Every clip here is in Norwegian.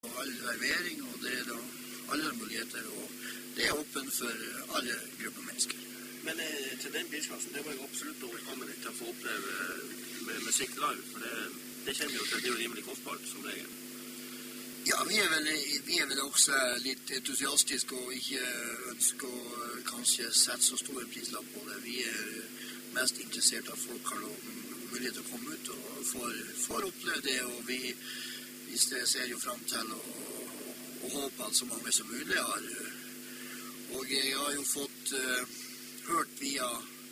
og all servering, og det da alle muligheter, og det åpent for alle grupper mennesker. Men til den bilklassen, det var jo absolutt overkommelig til å få oppleve med musikk live, for det kjenner jo til, det er jo rimelig kostbart som regel. Ja, vi er vel også litt entusiastiske og ikke ønsker å kanskje sette så store prislapp på det. Vi er mest interessert av folk har mulighet til å komme ut og får oppleve det, og vi ser jo frem til å håpe at så mange som mulig har. Og jeg har jo fått hørt via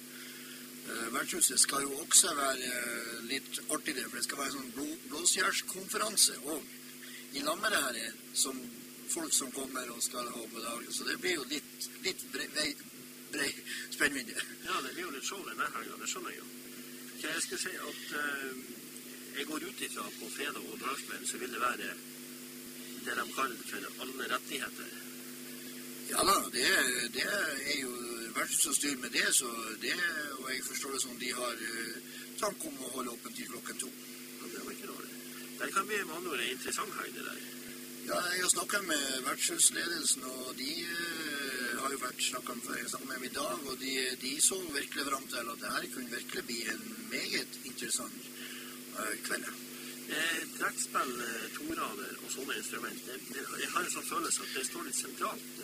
vertshuset skal jo også være litt artig det, for det skal være en sånn blåsjærskonferanse også. I lammet her som folk som kommer og skal ha på dagen, så det blir jo litt brei spennvidde. Ja, det blir jo litt show denne helgen, det skjønner jeg jo. Jeg skal si at jeg går ut ifra på fredag og dragskvelden, så vil det være det de kaller for alle rettigheter. Ja da, det er jo vertshuset å styre med det, så det, og jeg forstår det som de har tank om å holde åpent til klokken 2. Ja, det var ikke dårlig. Det kan bli med andre ord en interessant helg, det der. Ja, jeg har snakket med vertshusledelsen, og de har jo vært snakket med før. Jeg snakket med dem i dag, og de så virkelig frem til at det her kunne virkelig bli en meget interessant kveld. Trekkspill, torader og sånne instrument, jeg har en sånn følelse at det står litt sentralt.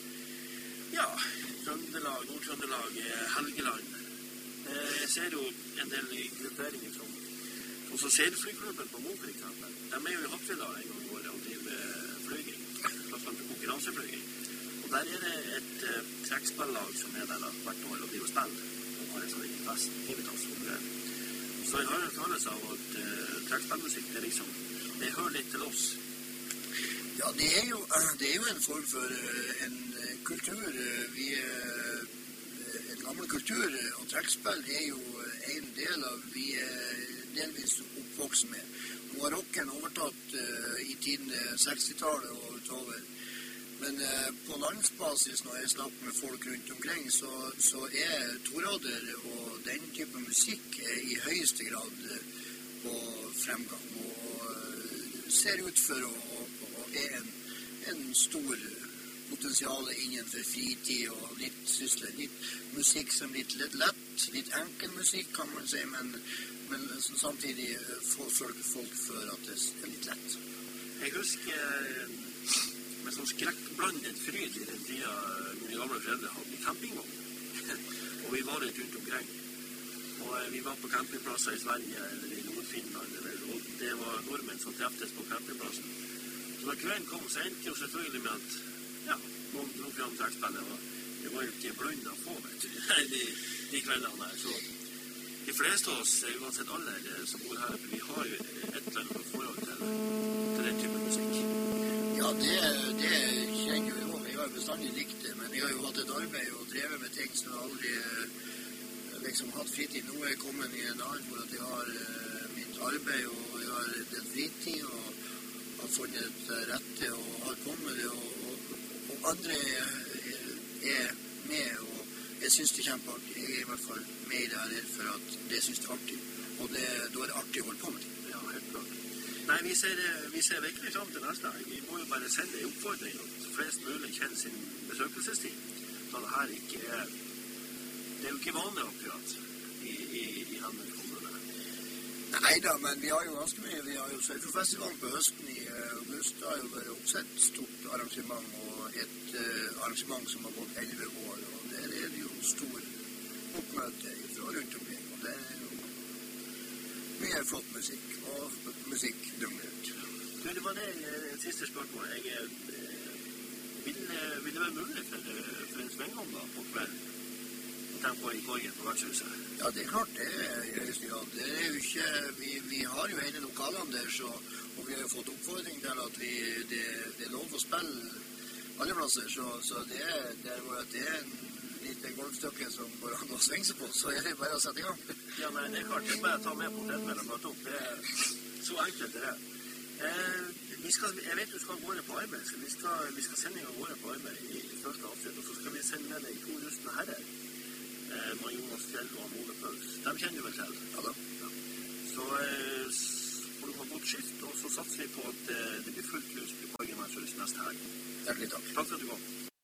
Ja, Trøndelag, Nord-Trøndelag, Helgeland. Jeg ser jo en del grupperinger som og så Selflyklubben på Mo, for eksempel. De jo i Hattfjella en gang i året og driver flyging, for konkurranseflyging. Og der det et trekkspillag som der hvert år og driver spill. Og har en sånn liten fest, så jeg har en følelse av at trekkspillmusikk, det liksom, det hører litt til oss. Ja, det er jo en form for en kultur. En gammel kultur, og trekkspill jo en del av vi delvis oppvokst med. Nå har rocken overtatt i tiden 60-tallet og utover. Men på landsbasis, når jeg snakker med folk rundt omkring, så torader og den type musikk i høyeste grad på fremgang. Og ser ut for å en stor potensial innenfor fritid og litt sysler. Litt musikk som litt lett, litt enkel musikk kan man si, men samtidig får folk for at det litt lett. Jeg husker med sånn skrekkblandet fryd i den tida mine gamle foreldre hadde campingvogn. Og vi var litt rundt omkring. Og vi var på campingplasser i Sverige eller i Nord-Finland, og det var nordmenn som treftes på campingplassen. Så da kvelden kom, så endte jo selvfølgelig med at noen dro frem trekkspillet, og det var jo ikke blundet få, vet du, de kveldene der. Så de fleste av oss, uansett alder som bor her, for vi har jo et eller annet forhold til den type musikk. Ja, det kjenner jo jeg har jo bestandig likt det, men jeg har jo hatt et arbeid og drevet med ting som jeg aldri liksom hatt fritid. Nå jeg kommet i en annen hvor at jeg har mitt arbeid, og jeg har den fritid, og har funnet det rette, og har kommet det, og andre med, og jeg synes det kjempeartig. Jeg i hvert fall med i det her for at det synes det artig. Og da det artig å holde på med det. Ja, helt klart. Nei, vi ser virkelig frem til neste dag. Vi må jo bare sende en oppfordring at flest mulig kjenner sin besøkelsestid. Så det her ikke det jo ikke vanlig akkurat i Hammer kommune. Neida, men vi har jo ganske mye. Vi har jo Surferfestivalen på høsten i august. Det har jo vært også et stort arrangement, og et arrangement som har gått 11 år. Og der det jo stor oppmøte fra rundt omkring. Og det jo mye flott musikk, og musikk døgnet rundt. Det var det siste spørsmålet. Vil det være mulig for en svengom da på kvelden? Tenk på i korgen på vertshuset. Ja, det klart det i høyeste grad. Det jo ikke, vi har jo hele lokalene der, og vi har jo fått oppfordring til at det lov å spille alle plasser, så det en liten golfstykke som går an å svinge seg på, så det bare å sette i gang. Ja, men det klart, det bare å ta med på tetmel og møte opp, det så enkelt det. Jeg vet du skal gå på arbeid, så vi skal sende av gårde på arbeid i første avsnitt, og så skal vi sende med deg 2 rustne herrer. Jonas Fjell og Ole Paus. De kjenner du vel til? Ja da. Så får du ha godt skift, og så satser vi på at det blir fullt hus på Borgen Matchhus neste helg. Hjertelig takk. Takk for at du kom.